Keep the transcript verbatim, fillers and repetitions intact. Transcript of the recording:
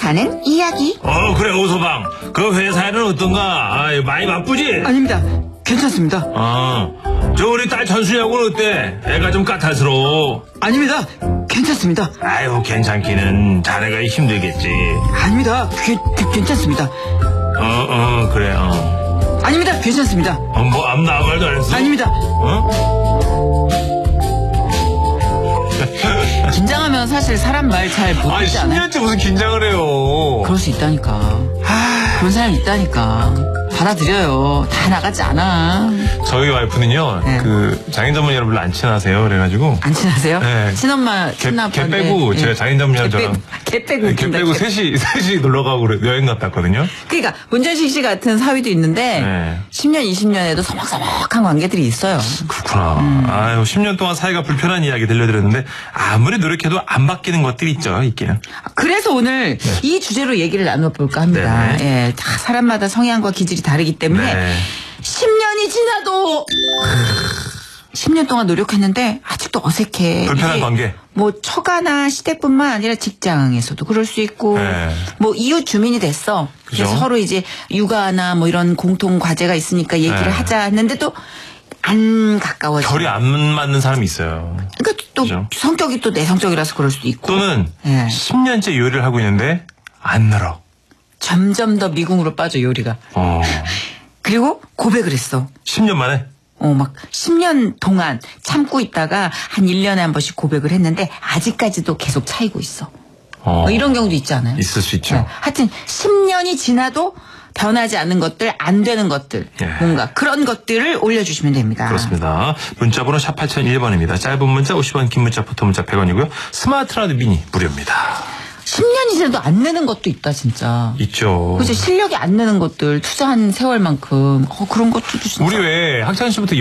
사는 이야기. 어 그래 오소방 그 회사는 어떤가? 아 많이 바쁘지? 아닙니다. 괜찮습니다. 어저 우리 딸 전수양은 어때? 애가 좀 까탈스러워. 아닙니다. 괜찮습니다. 아유 괜찮기는 자네가 힘들겠지. 아닙니다. 괜, 괜- 괜찮습니다. 어어 어, 그래 어. 아닙니다. 괜찮습니다. 어, 뭐 아무 아무 말도 안 했어? 아닙니다. 어? 긴장하면 사실 사람 말 잘 못 아니 듣지 않아요? 십 년째 무슨 긴장을 해요. 그럴 수 있다니까. 그런 사람이 있다니까. 받아들여요. 다 나가지 않아. 저희 와이프는요 네. 그 장인 전문 여러분 안 친하세요 그래가지고 안 친하세요? 네. 친엄마, 개, 친아빠. 개 빼고 제가 장인 전문이랑 개 저랑 빼고, 개 빼고. 개 웃긴다, 빼고 개 셋이 셋이 놀러 가고 그래, 여행 갔다 왔거든요. 그러니까 문전식 씨 같은 사위도 있는데 네. 십 년, 이십 년에도 서먹서먹한 관계들이 있어요. 그렇구나. 음. 아유, 십 년 동안 사이가 불편한 이야기 들려드렸는데 아무리 노력해도 안 바뀌는 것들이 있죠, 있기는. 그래서 오늘 이 주제로 얘기를 나눠볼까 합니다. 네. 예, 다 사람마다 성향과 기질이 다르기 때문에 네. 십 년이 지나도 십 년 동안 노력했는데 아직도 어색해. 불편한 이게 관계. 뭐 처가나 시댁뿐만 아니라 직장에서도 그럴 수 있고 네. 뭐 이웃 주민이 됐어. 그래서 그죠? 서로 이제 육아나 뭐 이런 공통 과제가 있으니까 얘기를 네. 하자 했는데도 안 가까워져. 결이 안 맞는 사람이 있어요. 그러니까 또 그죠? 성격이 또 내성적이라서 그럴 수도 있고. 또는 네. 십 년째 요리를 하고 있는데 안 늘어. 점점 더 미궁으로 빠져 요리가. 어. 그리고 고백을 했어. 십 년 만에? 어, 막 십 년 동안 참고 있다가 한 일 년에 한 번씩 고백을 했는데 아직까지도 계속 차이고 있어. 어. 뭐 이런 경우도 있지 않아요? 있을 수 있죠. 네. 하여튼 십 년이 지나도 변하지 않는 것들, 안 되는 것들, 예. 뭔가 그런 것들을 올려주시면 됩니다. 그렇습니다. 문자번호 샵 팔공공일 번입니다. 짧은 문자 오십 원, 긴 문자, 포토 문자 백 원이고요. 스마트 라디오 미니 무료입니다. 십 년이 지나도 안 내는 것도 있다, 진짜. 있죠. 그죠? 실력이 안 내는 것들, 투자한 세월만큼. 어, 그런 것들도 진짜. 우리 왜 학창 시절부터